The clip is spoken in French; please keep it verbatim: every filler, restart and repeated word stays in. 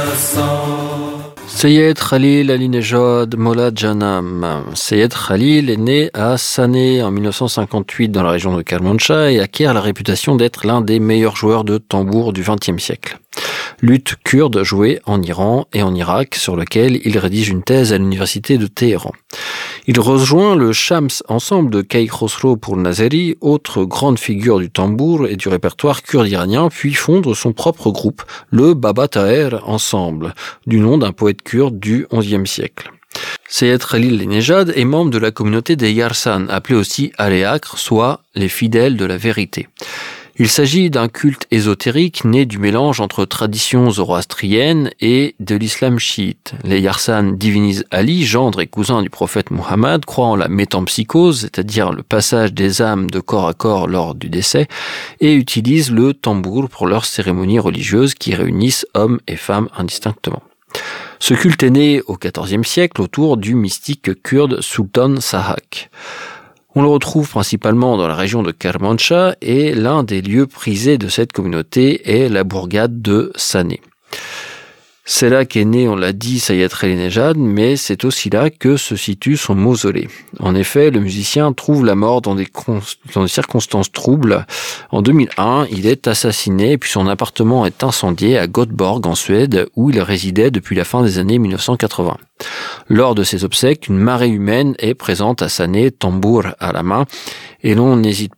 Seyed Khalil Ali-Nejad Molad Janam. Seyed Khalil est né à Saneh en dix-neuf cent cinquante-huit dans la région de Kermanshah et acquiert la réputation d'être l'un des meilleurs joueurs de tambour du vingtième siècle. Luth kurde joué en Iran et en Irak, sur lequel il rédige une thèse à l'université de Téhéran. Il rejoint le Shams ensemble de Kaykhosro Pournazeri, autre grande figure du tambour et du répertoire kurde iranien, puis fonde son propre groupe, le Baba Taher Ensemble, du nom d'un poète kurde du onzième siècle. Seyed Khalil Ali-Nejad est membre de la communauté des Yarsan, appelée aussi Aléacre, soit les fidèles de la vérité. Il s'agit d'un culte ésotérique né du mélange entre traditions zoroastriennes et de l'islam chiite. Les Yarsan divinisent Ali, gendre et cousin du prophète Muhammad, croient en la métempsychose, c'est-à-dire le passage des âmes de corps à corps lors du décès, et utilisent le tambour pour leurs cérémonies religieuses qui réunissent hommes et femmes indistinctement. Ce culte est né au quatorzième siècle autour du mystique kurde Sultan Sahak. On le retrouve principalement dans la région de Kermanshah et l'un des lieux prisés de cette communauté est la bourgade de Saneh. C'est là qu'est né, on l'a dit, Seyed Khalil Ali-Nejad, mais c'est aussi là que se situe son mausolée. En effet, le musicien trouve la mort dans des, cons- dans des circonstances troubles. En deux mille un, il est assassiné, puis son appartement est incendié à Göteborg, en Suède, où il résidait depuis la fin des années dix-neuf cent quatre-vingts. Lors de ses obsèques, une marée humaine est présente à Saneh, tambour à la main, et l'on n'hésite